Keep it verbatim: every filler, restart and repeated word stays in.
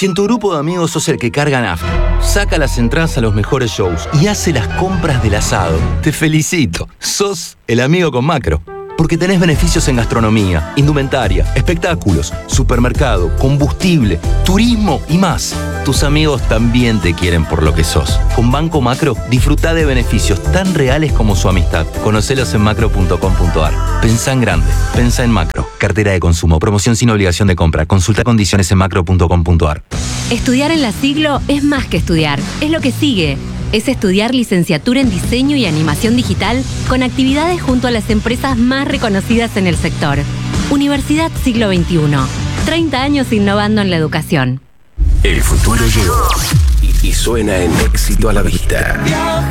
Si en tu grupo de amigos sos el que carga nafta, saca las entradas a los mejores shows y hace las compras del asado, te felicito. Sos el amigo con Macro. Porque tenés beneficios en gastronomía, indumentaria, espectáculos, supermercado, combustible, turismo y más. Tus amigos también te quieren por lo que sos. Con Banco Macro, disfruta de beneficios tan reales como su amistad. Conocelos en macro punto com punto ar. Pensá en grande. Pensá en Macro. Cartera de consumo. Promoción sin obligación de compra. Consulta condiciones en macro punto com punto ar. Estudiar en la Siglo es más que estudiar. Es lo que sigue. Es estudiar licenciatura en diseño y animación digital con actividades junto a las empresas más reconocidas en el sector. Universidad Siglo veintiuno. treinta años innovando en la educación. El futuro llegó y, y suena en Éxito a la Vista.